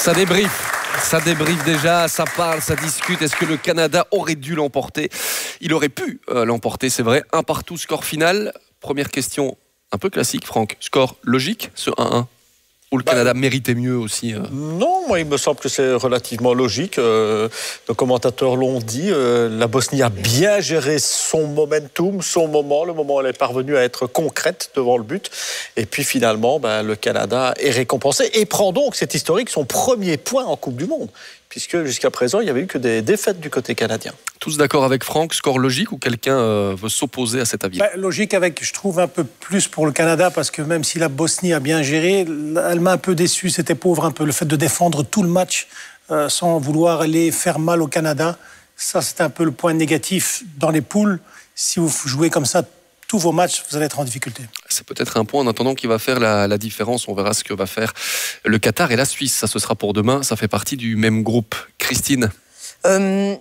Ça débriefe déjà, ça parle, ça discute. Est-ce que le Canada aurait dû l'emporter? Il aurait pu l'emporter, c'est vrai. 1-1, score final. Première question un peu classique, Franck. Score logique, ce 1-1? Ou le Canada méritait mieux aussi Non, moi il me semble que c'est relativement logique. Nos commentateurs l'ont dit, la Bosnie a bien géré son momentum, son moment, le moment où elle est parvenue à être concrète devant le but. Et puis finalement, le Canada est récompensé et prend donc, c'est historique, son premier point en Coupe du Monde. Puisque jusqu'à présent, il n'y avait eu que des défaites du côté canadien. Tous d'accord avec Franck, score logique ou quelqu'un veut s'opposer à cet avis? Logique avec, je trouve, un peu plus pour le Canada, parce que même si la Bosnie a bien géré, elle m'a un peu déçu, c'était pauvre un peu, le fait de défendre tout le match sans vouloir aller faire mal au Canada. Ça, c'est un peu le point négatif dans les poules. Si vous jouez comme ça tous vos matchs, vous allez être en difficulté. C'est peut-être un point en attendant qui va faire la différence. On verra ce que va faire le Qatar et la Suisse. Ça, ce sera pour demain. Ça fait partie du même groupe. Christine? Le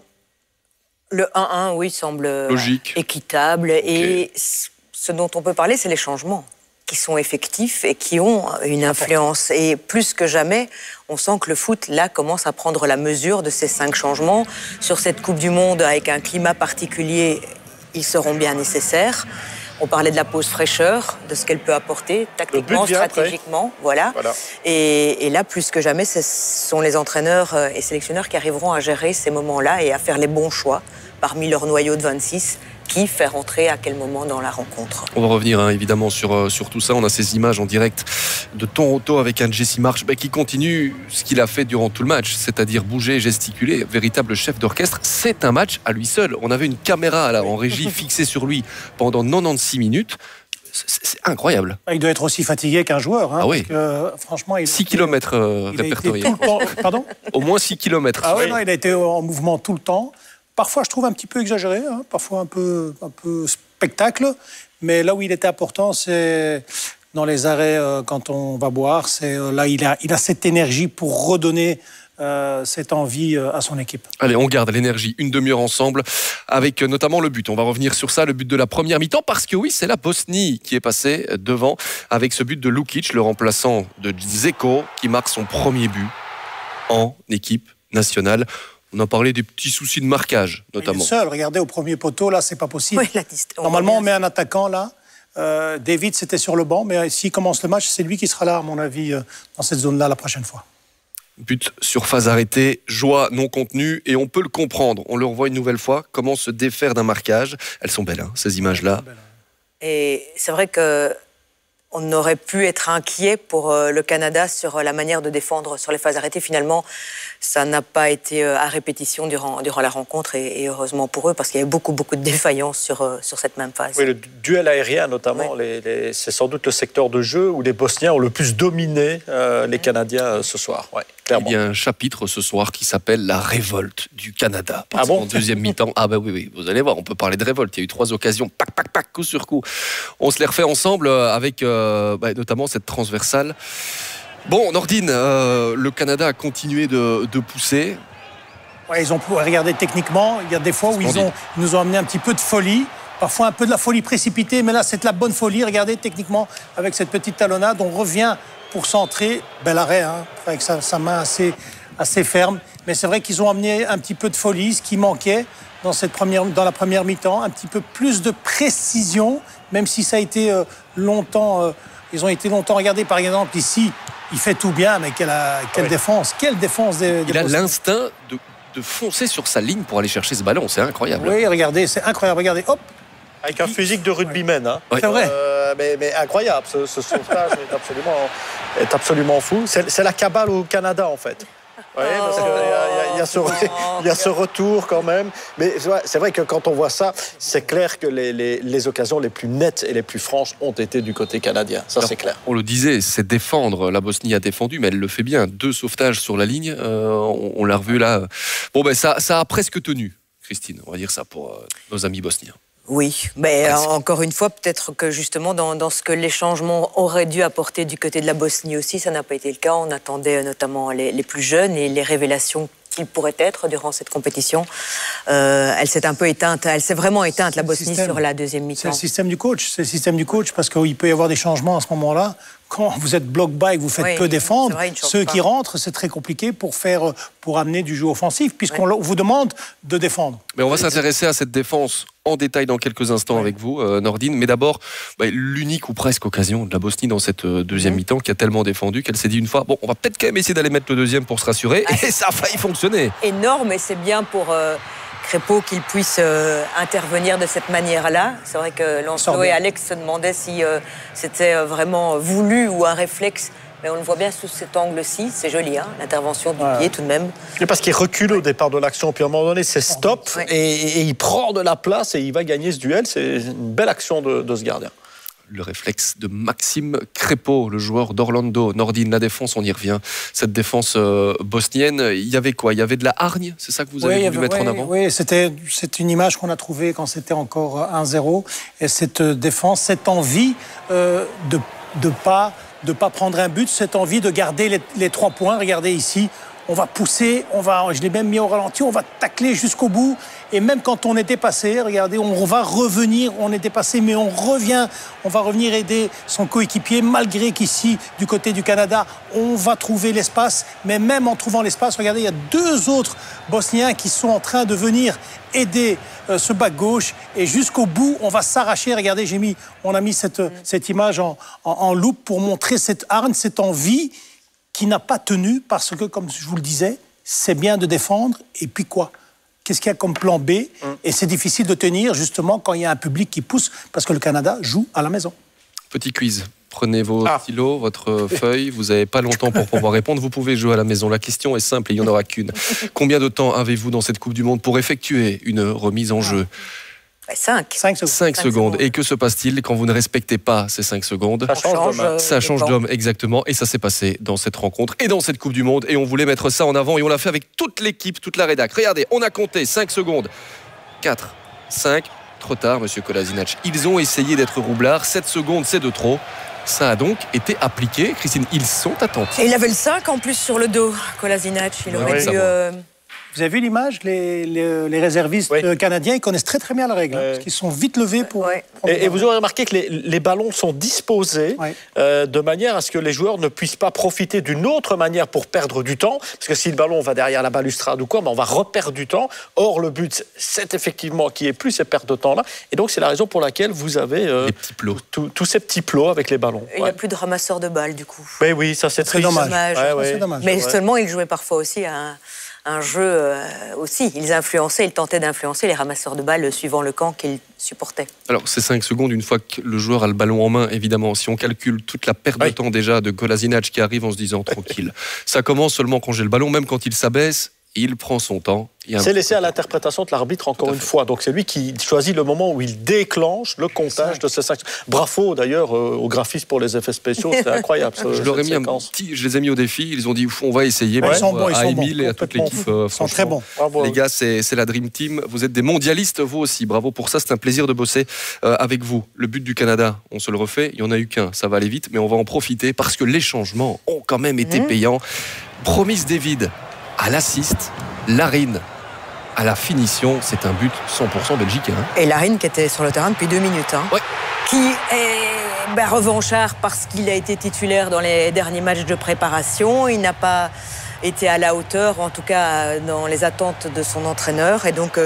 1-1, oui, semble logique, équitable. Okay. Et ce dont on peut parler, c'est les changements qui sont effectifs et qui ont une influence. Et plus que jamais, on sent que le foot, là, commence à prendre la mesure de ces 5 changements. Sur cette Coupe du Monde, avec un climat particulier, ils seront bien nécessaires. On parlait de la pause fraîcheur, de ce qu'elle peut apporter, tactiquement, stratégiquement. Voilà. Et là, plus que jamais, ce sont les entraîneurs et sélectionneurs qui arriveront à gérer ces moments-là et à faire les bons choix parmi leur noyau de 26. Qui fait rentrer à quel moment dans la rencontre. On va revenir évidemment sur tout ça. On a ces images en direct de Toronto avec un Jesse Marsch qui continue ce qu'il a fait durant tout le match, c'est-à-dire bouger, gesticuler, véritable chef d'orchestre. C'est un match à lui seul. On avait une caméra là, en régie fixée sur lui pendant 96 minutes. C'est incroyable. Il doit être aussi fatigué qu'un joueur. Ah oui. Parce que, franchement, 6 km répertoriés. Pardon ? Au moins 6 km. Ah oui, non, il a été en mouvement tout le temps. Parfois, je trouve un petit peu exagéré, parfois un peu spectacle. Mais là où il était important, c'est dans les arrêts quand on va boire. C'est là il a cette énergie pour redonner cette envie à son équipe. Allez, on garde l'énergie une demi-heure ensemble avec notamment le but. On va revenir sur ça, le but de la première mi-temps, parce que oui, c'est la Bosnie qui est passée devant avec ce but de Lukic, le remplaçant de Dzeko, qui marque son premier but en équipe nationale. On a parlé des petits soucis de marquage, notamment. Il est seul, regardez, au premier poteau, là, c'est pas possible. Oui, normalement, on met un attaquant, là. David, c'était sur le banc, mais s'il commence le match, c'est lui qui sera là, à mon avis, dans cette zone-là, la prochaine fois. But sur phase arrêtée, joie non contenue, et on peut le comprendre. On le revoit une nouvelle fois, comment se défaire d'un marquage. Elles sont belles, ces images-là. Et c'est vrai que on aurait pu être inquiet pour le Canada sur la manière de défendre sur les phases arrêtées. Finalement, ça n'a pas été à répétition durant la rencontre et heureusement pour eux parce qu'il y avait beaucoup de défaillances sur cette même phase. Oui, le duel aérien notamment, c'est sans doute le secteur de jeu où les Bosniens ont le plus dominé les Canadiens ce soir. Ouais, clairement. Il y a un chapitre ce soir qui s'appelle la révolte du Canada. Ah bon ? En deuxième mi-temps. Ah oui, vous allez voir, on peut parler de révolte. Il y a eu 3 occasions, pac, coup sur coup. On se les refait ensemble avec notamment cette transversale. Bon, Nordine, le Canada a continué de pousser. Ouais, ils ont regardé techniquement. Il y a des fois où ils nous ont amené un petit peu de folie. Parfois un peu de la folie précipitée, mais là c'est de la bonne folie. Regardez techniquement avec cette petite talonnade, on revient pour centrer. Bel arrêt, avec sa main assez ferme. Mais c'est vrai qu'ils ont amené un petit peu de folie, ce qui manquait dans la première mi-temps, un petit peu plus de précision, même si ça a été longtemps. Ils ont été longtemps regardés, par exemple ici. Il fait tout bien, mais quelle défense! Quelle défense Il a l'instinct de foncer sur sa ligne pour aller chercher ce ballon, c'est incroyable. Oui, regardez, c'est incroyable, regardez, hop! Avec un physique de rugbyman. Oui. C'est vrai. Mais incroyable, ce sauvetage est absolument fou. C'est la cabale au Canada, en fait. Oui, parce qu'il y a ce retour quand même. Mais c'est vrai que quand on voit ça, c'est clair que les occasions les plus nettes et les plus franches ont été du côté canadien. Ça, c'est clair. On le disait, c'est défendre. La Bosnie a défendu, mais elle le fait bien. 2 sauvetages sur la ligne. On l'a revu là. Bon, ça a presque tenu, Christine. On va dire ça pour nos amis bosniens. Oui, mais encore une fois, peut-être que justement dans ce que les changements auraient dû apporter du côté de la Bosnie aussi, ça n'a pas été le cas. On attendait notamment les plus jeunes et les révélations qu'il pourrait être durant cette compétition. Elle s'est un peu éteinte, elle s'est vraiment éteinte, la Bosnie, sur la deuxième mi-temps. C'est le système du coach, parce qu'il peut y avoir des changements à ce moment-là. quand vous êtes bloc bas et que vous faites peu défendre, ceux qui rentrent, c'est très compliqué pour amener du jeu offensif, puisqu'on vous demande de défendre. Mais on va s'intéresser à cette défense en détail dans quelques instants avec vous, Nordine. Mais d'abord, l'unique ou presque occasion de la Bosnie dans cette deuxième mi-temps, qui a tellement défendu qu'elle s'est dit une fois, bon, on va peut-être quand même essayer d'aller mettre le deuxième pour se rassurer. Et ça a failli fonctionner. Énorme, et c'est bien pour Crépeau qu'il puisse intervenir de cette manière-là. C'est vrai que Lancelot et Alex se demandaient si c'était vraiment voulu ou un réflexe. Mais on le voit bien sous cet angle-ci. C'est joli, hein, l'intervention du pied tout de même. C'est parce qu'il recule au départ de l'action. Puis à un moment donné, c'est stop. Et il prend de la place et il va gagner ce duel. C'est une belle action de ce gardien. Le réflexe de Maxime Crépeau, le joueur d'Orlando. Nordine, la défense, on y revient. Cette défense bosnienne, il y avait quoi? Il y avait de la hargne? C'est ça que vous avez voulu mettre en avant? Oui, c'est une image qu'on a trouvée quand c'était encore 1-0. Et cette défense, cette envie de pas prendre un but, cette envie de garder les 3 points. Regardez ici, on va pousser, je l'ai même mis au ralenti, on va tacler jusqu'au bout. Et même quand on est dépassé, regardez, on va revenir, on est dépassé, mais on va revenir aider son coéquipier, malgré qu'ici, du côté du Canada, on va trouver l'espace. Mais même en trouvant l'espace, regardez, il y a 2 autres Bosniens qui sont en train de venir aider ce back gauche. Et jusqu'au bout, on va s'arracher. Regardez, on a mis cette image en loupe pour montrer cette hargne, cette envie qui n'a pas tenu, parce que, comme je vous le disais, c'est bien de défendre, et puis quoi? Qu'est-ce qu'il y a comme plan B? Et c'est difficile de tenir, justement, quand il y a un public qui pousse, parce que le Canada joue à la maison. Petit quiz. Prenez vos stylos, votre feuille. Vous n'avez pas longtemps pour pouvoir répondre. Vous pouvez jouer à la maison. La question est simple et il n'y en aura qu'une. Combien de temps avez-vous dans cette Coupe du Monde pour effectuer une remise en jeu? 5 secondes. Et que se passe-t-il quand vous ne respectez pas ces 5 secondes? Ça change d'homme, exactement. Et ça s'est passé dans cette rencontre et dans cette Coupe du Monde. Et on voulait mettre ça en avant et on l'a fait avec toute l'équipe, toute la rédac. Regardez, on a compté 5 secondes. 4, 5, trop tard, monsieur Kolasinac. Ils ont essayé d'être roublards. 7 secondes, c'est de trop. Ça a donc été appliqué. Christine, ils sont attentifs. Et il avait le 5 en plus sur le dos, Kolasinac. Il aurait dû... Vous avez vu l'image? Les réservistes canadiens, ils connaissent très très bien la règle, parce qu'ils sont vite levés pour... Et vous aurez remarqué que les ballons sont disposés de manière à ce que les joueurs ne puissent pas profiter d'une autre manière pour perdre du temps, parce que si le ballon va derrière la balustrade ou quoi, on va reperdre du temps. Or, le but, c'est effectivement qu'il n'y ait plus ces pertes de temps-là. Et donc, c'est la raison pour laquelle vous avez les petits plots. Tous ces petits plots avec les ballons. Il n'y a plus de ramasseurs de balles, du coup. Mais oui, ça c'est très dommage. C'est dommage. Mais seulement, ils jouaient parfois aussi à un jeu aussi. Ils tentaient d'influencer les ramasseurs de balles suivant le camp qu'ils supportaient. Alors, ces 5 secondes, une fois que le joueur a le ballon en main, évidemment, si on calcule toute la perte de temps déjà de Kolasinac qui arrive en se disant tranquille, ça commence seulement quand j'ai le ballon, même quand il s'abaisse, il prend son temps. C'est laissé à l'interprétation de l'arbitre encore une fois. Donc c'est lui qui choisit le moment où il déclenche le comptage de ces 5. Bravo d'ailleurs aux graphistes pour les effets spéciaux, c'est incroyable. Je les ai mis au défi, ils ont dit on va essayer. Ils sont bons, à Émile et à toute l'équipe. Ils sont très bons. Bravo. Les gars, c'est la Dream Team. Vous êtes des mondialistes, vous aussi. Bravo pour ça, c'est un plaisir de bosser avec vous. Le but du Canada, on se le refait, il n'y en a eu qu'un. Ça va aller vite, mais on va en profiter parce que les changements ont quand même été payants. Promis David à l'assist, Larine à la finition, c'est un but 100% belgicain. Et Larine qui était sur le terrain depuis 2 minutes. Qui est revanchard parce qu'il a été titulaire dans les derniers matchs de préparation. Il n'a pas été à la hauteur, en tout cas dans les attentes de son entraîneur. Et donc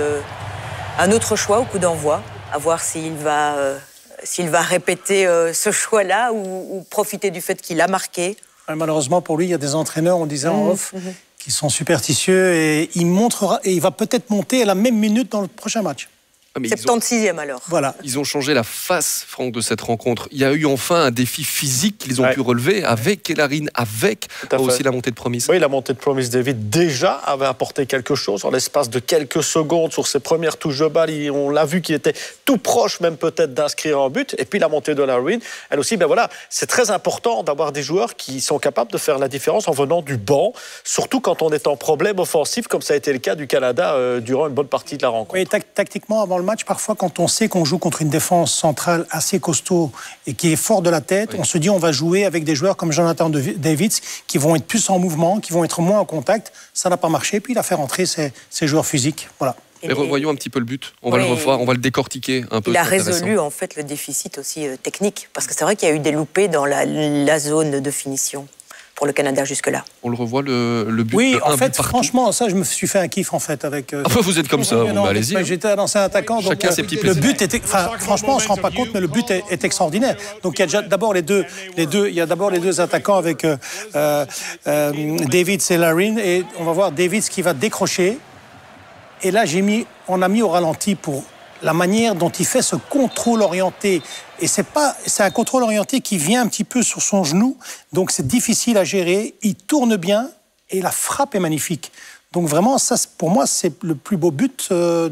un autre choix au coup d'envoi, à voir s'il va répéter ce choix-là ou profiter du fait qu'il a marqué. Malheureusement pour lui, il y a des entraîneurs, on disait en off, qui sont superstitieux et il va peut-être monter à la même minute dans le prochain match. 76e alors. Voilà. Ils ont changé la face, Franck, de cette rencontre. Il y a eu enfin un défi physique qu'ils ont pu relever avec Larine, avec aussi la montée de Promise. Oui, la montée de Promise David déjà avait apporté quelque chose en l'espace de quelques secondes sur ses premières touches de balle. On l'a vu qu'il était tout proche même peut-être d'inscrire un but. Et puis la montée de Larine, elle aussi, c'est très important d'avoir des joueurs qui sont capables de faire la différence en venant du banc, surtout quand on est en problème offensif, comme ça a été le cas du Canada durant une bonne partie de la rencontre. Oui, tactiquement, avant le match, parfois quand on sait qu'on joue contre une défense centrale assez costaud et qui est fort de la tête, on se dit on va jouer avec des joueurs comme Jonathan Davids qui vont être plus en mouvement, qui vont être moins en contact. Ça n'a pas marché, puis il a fait rentrer ses joueurs physiques. Voilà. Et revoyons un petit peu le but. On va le revoir, on va le décortiquer un peu. Il a résolu en fait le déficit aussi technique, parce que c'est vrai qu'il y a eu des loupés dans la zone de finition pour le Canada jusque-là. On le revoit, le but. Oui, en fait, franchement, ça, je me suis fait un kiff, en fait, avec... vous êtes comme ça, allez-y. J'étais un ancien attaquant, donc chacun ses petits le but était... franchement, on ne se rend pas compte, mais le but est extraordinaire. Donc, il y a déjà d'abord les deux attaquants avec Davids et Larin, et on va voir Davids qui va décrocher. Et là, on a mis au ralenti pour la manière dont il fait ce contrôle orienté. Et c'est un contrôle orienté qui vient un petit peu sur son genou, donc c'est difficile à gérer. Il tourne bien et la frappe est magnifique. Donc vraiment, ça, pour moi, c'est le plus beau but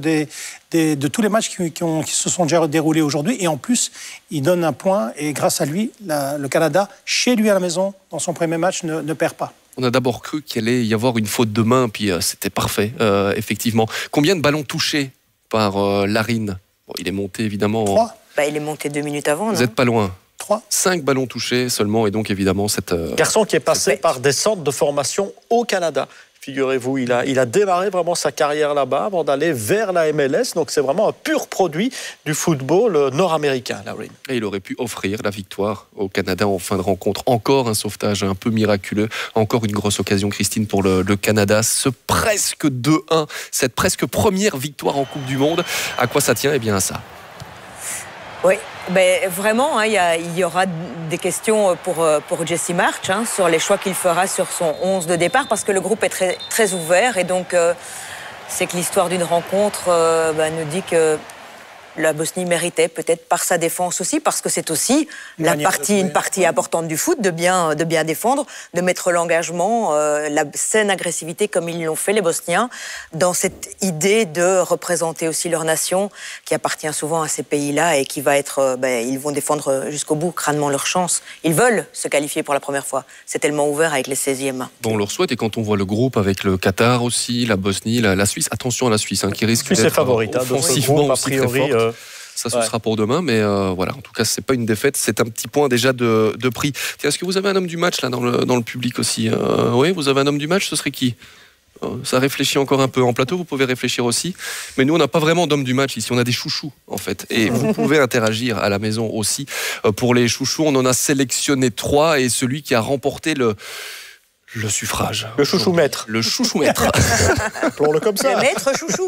de tous les matchs qui se sont déjà déroulés aujourd'hui. Et en plus, il donne un point et grâce à lui, le Canada, chez lui à la maison, dans son premier match, ne perd pas. On a d'abord cru qu'il allait y avoir une faute de main, puis c'était parfait, effectivement. Combien de ballons touchés par Larin? Il est monté évidemment... 3. Il est monté 2 minutes avant, non? Vous n'êtes pas loin. 3. 5 ballons touchés seulement, et donc évidemment cette... Garçon qui est passé par des centres de formation au Canada. Figurez-vous, il a démarré vraiment sa carrière là-bas avant d'aller vers la MLS. Donc c'est vraiment un pur produit du football nord-américain, Larin. Et il aurait pu offrir la victoire au Canada en fin de rencontre. Encore un sauvetage un peu miraculeux. Encore une grosse occasion, Christine, pour le Canada. Ce presque 2-1, cette presque première victoire en Coupe du Monde. À quoi ça tient? Eh bien à ça. Oui, vraiment, il y aura des questions pour Jesse Marsch sur les choix qu'il fera sur son 11 de départ, parce que le groupe est très, très ouvert. Et donc, c'est que l'histoire d'une rencontre nous dit que la Bosnie méritait, peut-être par sa défense aussi, parce que c'est aussi une partie importante du foot, de bien défendre, de mettre l'engagement, la saine agressivité comme ils l'ont fait, les Bosniens, dans cette idée de représenter aussi leur nation, qui appartient souvent à ces pays-là et qui va être... ils vont défendre jusqu'au bout, crânement, leur chance. Ils veulent se qualifier pour la première fois. C'est tellement ouvert avec les 16e. Bon, on leur souhaite, et quand on voit le groupe avec le Qatar aussi, la Bosnie, la Suisse, attention à la Suisse, qui risque d'être offensivement aussi très forte. Ça, ce sera pour demain, mais voilà. En tout cas, c'est pas une défaite, c'est un petit point déjà de prix. Tiens, est-ce que vous avez un homme du match là dans le public aussi? Oui, vous avez un homme du match, ce serait qui? Ça réfléchit encore un peu. En plateau, vous pouvez réfléchir aussi. Mais nous, on n'a pas vraiment d'homme du match ici. On a des chouchous, en fait. Et vous pouvez interagir à la maison aussi. Pour les chouchous, on en a sélectionné 3, et celui qui a remporté le suffrage. Le chouchou-maître. Le chouchou-maître. Appelons-le comme ça. Le maître chouchou.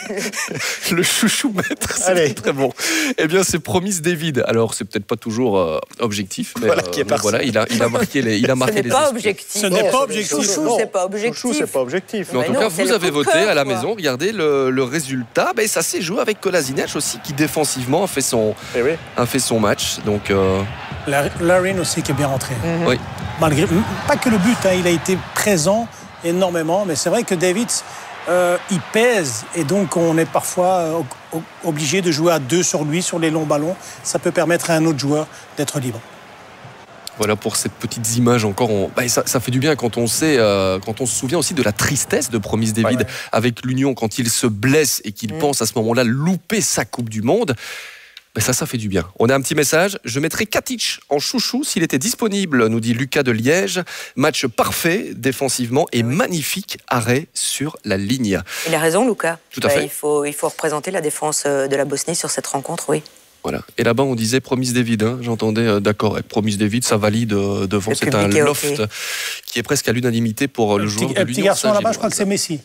Le chouchou-maître, c'est très bon. Eh bien, c'est Promise David. Alors, c'est peut-être pas toujours objectif, mais voilà, il a marqué les Ce n'est pas objectif. Ce n'est pas objectif. Chouchou, c'est pas objectif. Chouchou, c'est pas objectif. Mais en tout cas, vous avez voté à la maison. Regardez le résultat. Ça s'est joué avec Kolasinac aussi, qui défensivement a fait son match. Donc, Larin aussi qui est bien rentré. Oui. Malgré, pas que le but, il a été présent énormément, mais c'est vrai que Davids, il pèse, et donc on est parfois obligé de jouer à 2 sur lui, sur les longs ballons. Ça peut permettre à un autre joueur d'être libre. Voilà pour ces petites images encore. Ça fait du bien quand on sait, quand on se souvient aussi de la tristesse de Promise David avec l'Union, quand il se blesse et qu'il pense à ce moment-là louper sa Coupe du Monde. Ça fait du bien. On a un petit message. Je mettrai Katic en chouchou s'il était disponible, nous dit Lucas de Liège. Match parfait défensivement et magnifique arrêt sur la ligne. Il a raison, Lucas. Tout à fait. Il faut représenter la défense de la Bosnie sur cette rencontre, oui. Voilà. Et là-bas, on disait Promise David. J'entendais, d'accord, avec Promise David, ça valide devant. C'est un loft qui est presque à l'unanimité pour le joueur de l'Union. Le petit garçon là-bas, je crois que c'est Messi.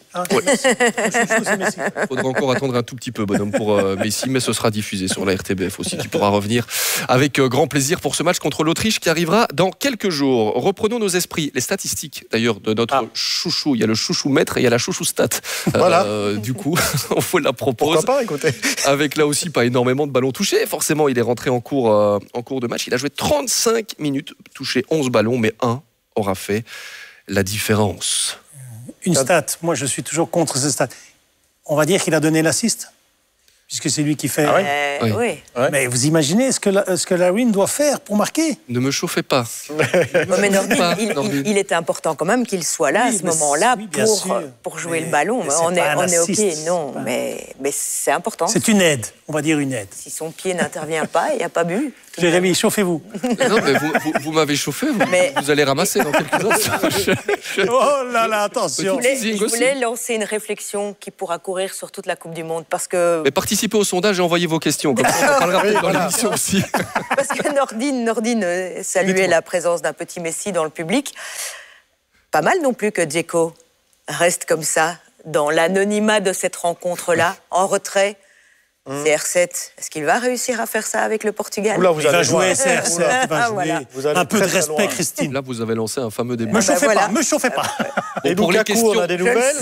Il faudra encore attendre un tout petit peu, bonhomme, pour Messi, mais ce sera diffusé sur la RTBF aussi. Tu pourras revenir avec grand plaisir pour ce match contre l'Autriche qui arrivera dans quelques jours. Reprenons nos esprits. Les statistiques, d'ailleurs, de notre chouchou. Il y a le chouchou-maître et il y a la chouchou-stat. Voilà. Du coup, on vous la propose. Pourquoi pas, écoutez. Avec là aussi pas énormément de ballons touchés. Forcément, il est rentré en cours de match. Il a joué 35 minutes, touché 11 ballons, mais un aura fait la différence. Une stat, moi je suis toujours contre ces stats. On va dire qu'il a donné l'assist. puisque c'est lui qui fait. Oui. Ouais. Mais vous imaginez ce que Larin doit faire pour marquer? Ne me chauffez pas. Mais Nordin, il était important quand même qu'il soit là à ce moment-là pour jouer le ballon. On est OK, non, mais c'est important. C'est une aide, on va dire une aide. Si son pied n'intervient pas, il n'y a pas but. Jérémy, chauffez-vous. Non, mais vous m'avez chauffé, vous allez ramasser dans quelques instants. Oh là là, attention. Je voulais lancer une réflexion qui pourra courir sur toute la Coupe du Monde parce que... Mais participez au sondage et envoyez vos questions. Comme ça, on en parlera peut-être dans l'émission aussi. Parce que Nordin saluait la présence d'un petit Messi dans le public. Pas mal non plus que Dzeko reste comme ça, dans l'anonymat de cette rencontre-là, en retrait. CR7, est-ce qu'il va réussir à faire ça avec le Portugal? Il va jouer CR7, il va jouer. Un peu de respect, Christine. Là, vous avez lancé un fameux débat. Me chauffez pas. Et pour les questions, on a des nouvelles.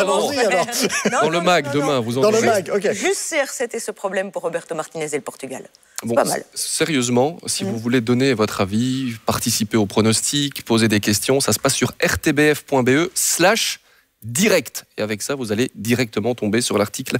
Dans le MAG, demain, vous en Dans le MAG, ok. Juste CR7 et ce problème pour Roberto Martinez et le Portugal. Bon, pas mal. Sérieusement, si vous voulez donner votre avis, participer au pronostic, poser des questions, ça se passe sur rtbf.be/direct. Et avec ça, vous allez directement tomber sur l'article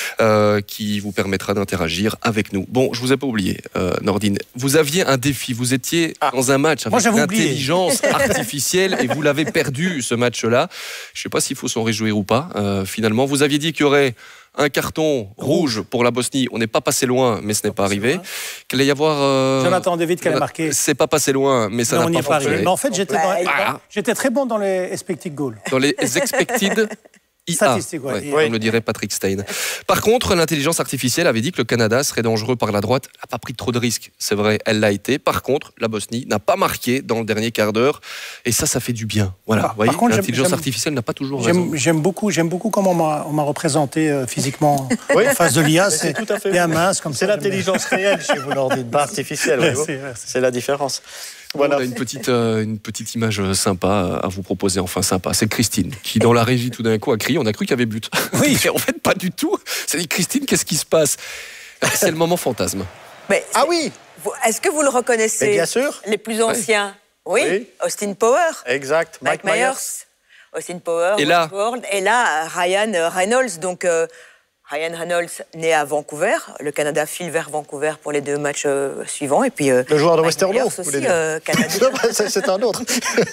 qui vous permettra d'interagir avec nous. Bon, je vous ai pas oublié, Nordin. Vous aviez un défi. Vous étiez dans un match avec l'intelligence artificielle et vous l'avez perdu, ce match-là. Je sais pas s'il faut s'en réjouir ou pas. Finalement, vous aviez dit qu'il y aurait un carton rouge pour la Bosnie. On n'est pas passé loin, mais ce n'est pas arrivé. Qu'il allait y avoir... Jonathan David qui allait marquer. C'est pas passé loin, mais ça n'a pas fonctionné. Mais en fait, j'étais très bon dans les expected goals. Dans les expected... Statistique, comme le dirait Patrick Stein. Par contre, l'intelligence artificielle avait dit que le Canada serait dangereux par la droite. Elle n'a pas pris trop de risques, c'est vrai, elle l'a été. Par contre, la Bosnie n'a pas marqué dans le dernier quart d'heure. Et ça fait du bien. Voilà, vous voyez, l'intelligence artificielle n'a pas toujours raison. J'aime beaucoup comment on m'a représenté physiquement en face de l'IA. C'est tout à fait bien mince comme ça. C'est l'intelligence réelle chez vous, Nordin, pas artificielle. C'est la différence. Voilà. On a une petite image sympa à vous proposer, enfin sympa. C'est Christine qui, dans la régie, tout d'un coup, a crié. On a cru qu'il y avait but. Oui, mais en fait, pas du tout. C'est dit, Christine, qu'est-ce qui se passe? C'est le moment fantasme. Mais oui. Est-ce que vous le reconnaissez? Mais bien sûr. Les plus anciens. Oui. Austin Power. Exact. Mike Myers. Austin Power. Et là, Ryan Reynolds. Donc, Ryan Reynolds, né à Vancouver. Le Canada file vers Vancouver pour les 2 matchs suivants. Et puis, le joueur de Westerlo aussi, canadien. C'est un autre.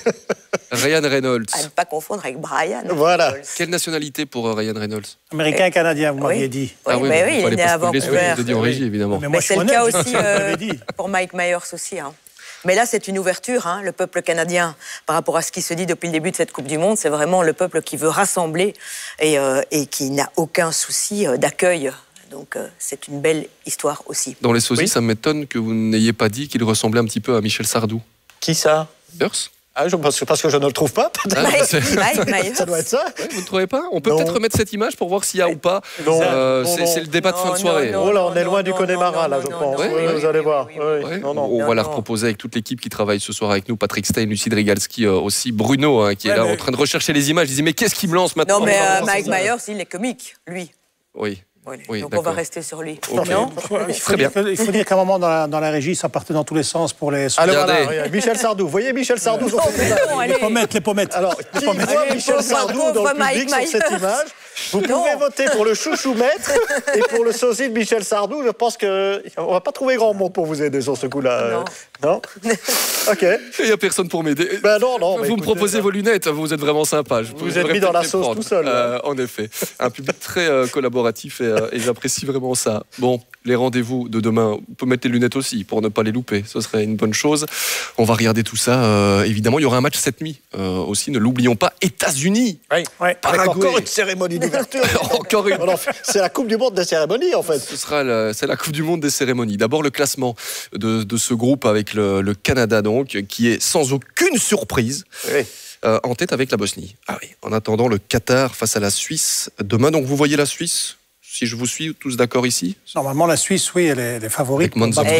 Ryan Reynolds. À ne pas confondre avec Brian. Voilà. Reynolds. Quelle nationalité pour Ryan Reynolds? Américain et canadien, vous m'aviez dit. Oui, il est né à Vancouver. Vous origine, évidemment. Mais c'est le cas aussi pour Mike Myers aussi. Mais là, c'est une ouverture, le peuple canadien, par rapport à ce qui se dit depuis le début de cette Coupe du Monde. C'est vraiment le peuple qui veut rassembler et qui n'a aucun souci d'accueil. Donc, c'est une belle histoire aussi. Dans les sosies, ça m'étonne que vous n'ayez pas dit qu'il ressemblait un petit peu à Michel Sardou. Qui ça? Burs? Parce que je ne le trouve pas. Mike Myers. Ça doit être ça. Ouais, vous ne trouvez pas? On peut peut-être remettre cette image pour voir s'il y a ou pas. C'est le débat de fin de soirée. Oh là, on est loin du Connemara, là, je pense. Vous allez voir. On va la reproposer avec toute l'équipe qui travaille ce soir avec nous. Patrick Stein, Lucie Drigalski, aussi Bruno, qui est là en train de rechercher les images. Il dit, mais qu'est-ce qui me lance maintenant? Non, mais Mike Myers, il est comique, lui. Oui. Donc on va rester sur lui. Okay. Non, très bien. Il faut dire qu'à un moment dans la régie, ça partait dans tous les sens pour les... Alors voilà, Michel Sardou. Vous voyez Michel Sardou les pommettes. Alors, qui voit Michel Sardou dans le public sur cette image? Vous pouvez voter pour le chouchou-maître et pour le sosie de Michel Sardou. Je pense qu'on ne va pas trouver grand monde pour vous aider sur ce coup-là. Non. Ok. Il n'y a personne pour m'aider. Non. Vous me proposez vos lunettes, vous êtes vraiment sympa. Vous êtes mis dans la sauce tout seul. En effet. Un public très collaboratif et j'apprécie vraiment ça. Bon, les rendez-vous de demain, on peut mettre les lunettes aussi pour ne pas les louper. Ce serait une bonne chose. On va regarder tout ça. Évidemment, il y aura un match cette nuit aussi, ne l'oublions pas. États-Unis. Avec encore une cérémonie d'ouverture. Encore une. C'est la Coupe du Monde des cérémonies, en fait. C'est la Coupe du Monde des cérémonies. D'abord, le classement de ce groupe avec le Canada, donc, qui est sans aucune surprise. En tête avec la Bosnie. En attendant le Qatar face à la Suisse demain. Donc vous voyez la Suisse, si je vous suis, tous d'accord ici? Normalement, la Suisse, oui, elle est favorite.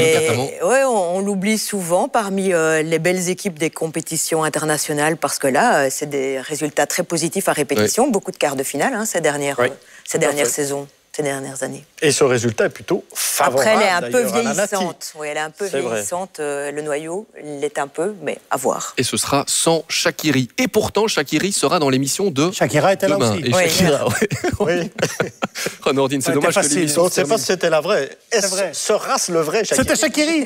On l'oublie souvent parmi les belles équipes des compétitions internationales parce que là, c'est des résultats très positifs à répétition. Beaucoup de quarts de finale ces dernières saisons. ces dernières années. Et ce résultat est plutôt favorable. Après, elle est un peu vieillissante. Oui, elle est un peu vieillissante. Le noyau, il l'est un peu, mais à voir. Et ce sera sans Shaqiri. Et pourtant, Shaqiri sera dans l'émission de Shakira était demain. là aussi. Et Shakira, oui. Oh, Nordine, c'est dommage que l'émission... On ne sait pas si c'était la vraie. Sera-ce le vrai Shaqiri? C'était Shaqiri.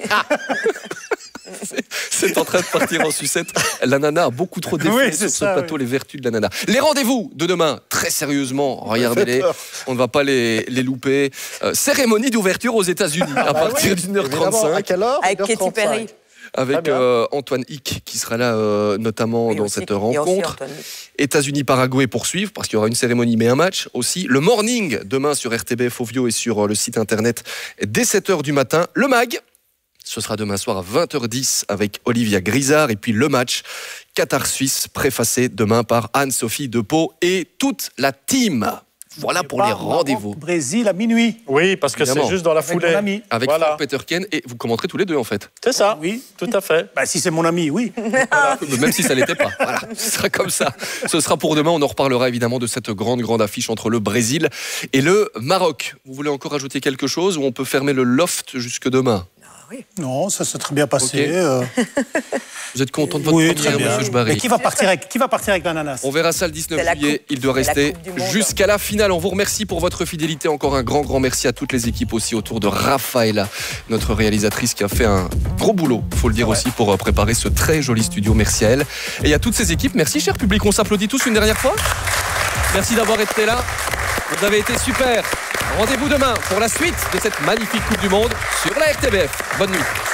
C'est en train de partir en sucette. La nana a beaucoup trop d'effets sur ce plateau, les vertus de la nana. Les rendez-vous de demain, très sérieusement, regardez-les. On ne va pas les louper. Cérémonie d'ouverture aux États-Unis à partir d'1h35. À quelle heure? Avec Katy Perry. Avec Antoine Hick qui sera là notamment dans cette rencontre. États-Unis-Paraguay poursuivent parce qu'il y aura une cérémonie mais un match aussi. Le morning demain sur RTBF Ovio et sur le site internet dès 7h du matin. Le MAG, ce sera demain soir à 20h10 avec Olivia Grisard. Et puis le match Qatar-Suisse préfacé demain par Anne-Sophie Depeau et toute la team. Voilà pour les rendez-vous. Brésil à minuit. Oui, parce que c'est juste dans la foulée. Avec Franck Peterken, et vous commenterez tous les deux en fait. C'est ça, oui, tout à fait. Bah, si c'est mon ami, oui. Voilà. Même si ça l'était pas. Voilà, ce sera comme ça. Ce sera pour demain. On en reparlera évidemment de cette grande affiche entre le Brésil et le Maroc. Vous voulez encore ajouter quelque chose ou on peut fermer le loft jusque demain? Oui. Non, ça s'est très bien passé. Okay. Vous êtes content de votre première, monsieur Jbary? Mais qui va partir avec l'ananas? On verra ça le 19 juillet. Il doit rester jusqu'à la finale. On vous remercie pour votre fidélité. Encore un grand merci à toutes les équipes aussi autour de Raphaëla, notre réalisatrice qui a fait un gros boulot, faut le dire aussi, pour préparer ce très joli studio. Merci à elle. Et à toutes ces équipes, merci cher public. On s'applaudit tous une dernière fois. Merci d'avoir été là. Vous avez été super. Rendez-vous demain pour la suite de cette magnifique Coupe du Monde sur la RTBF. Bonne nuit.